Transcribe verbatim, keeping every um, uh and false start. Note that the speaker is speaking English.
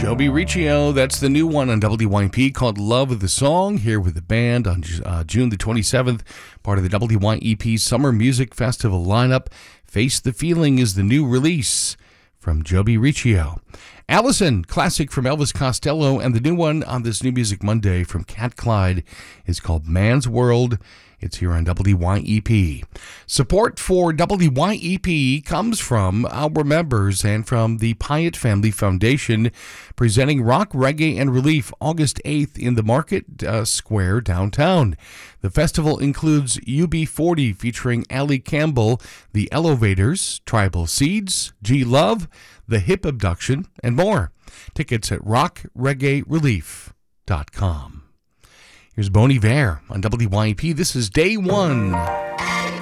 Joby Riccio, that's the new one on W Y P called Love of the Song, here with the band on uh, June the twenty-seventh, part of the W Y E P Summer Music Festival lineup. Face the Feeling is the new release from Joby Riccio. Allison, classic from Elvis Costello, and the new one on this New Music Monday from Cat Clyde is called Man's World. It's here on W Y E P. Support for W Y E P comes from our members and from the Pyatt Family Foundation, presenting Rock, Reggae, and Relief August eighth in the Market uh, Square downtown. The festival includes U B forty featuring Ali Campbell, The Elevators, Tribal Seeds, G Love, The Hip Abduction, and more. Tickets at rock reggae relief dot com. Here's Bon Iver on W Y E P. This is Day One.